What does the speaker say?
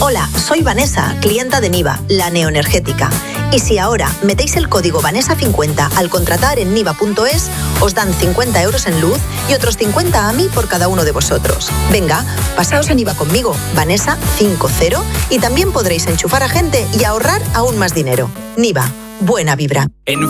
Hola, soy Vanessa, clienta de Niva, la neoenergética. Y si ahora metéis el código Vanessa50 al contratar en niva.es, os dan 50 euros en luz y otros 50 a mí por cada uno de vosotros. Venga, pasaos a Niva conmigo, Vanessa50, y también podréis enchufar a gente y ahorrar aún más dinero. Niva, buena vibra.